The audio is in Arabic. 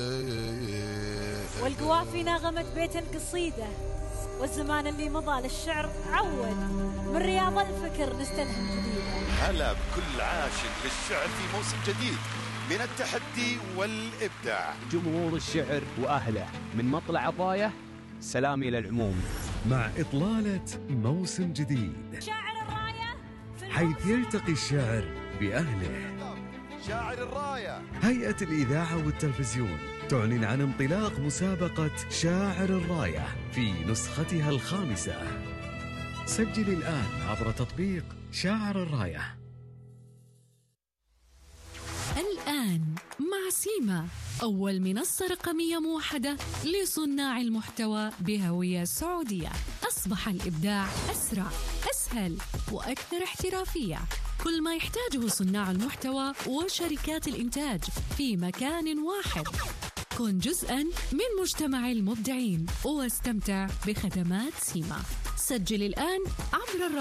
والقوافي ناغمت بيت القصيدة، والزمان اللي مضى للشعر عود، من رياض الفكر نستلهم جديدة. هلا بكل عاشق للشعر في موسم جديد من التحدي والإبداع. جمهور الشعر وأهله من مطلع عطايا سلامي للعموم، مع إطلالة موسم جديد شاعر الراية حيث يلتقي الشعر بأهله. شاعر الراية. هيئة الإذاعة والتلفزيون تعلن عن انطلاق مسابقة شاعر الراية في نسختها الخامسة. سجل الآن عبر تطبيق شاعر الراية. الآن مع سيما، أول منصة رقمية موحدة لصناع المحتوى بهوية سعودية. أصبح الإبداع أسرع، أسهل وأكثر احترافية. كل ما يحتاجه صناع المحتوى وشركات الإنتاج في مكان واحد. كن جزءاً من مجتمع المبدعين واستمتع بخدمات سيما. سجل الآن عبر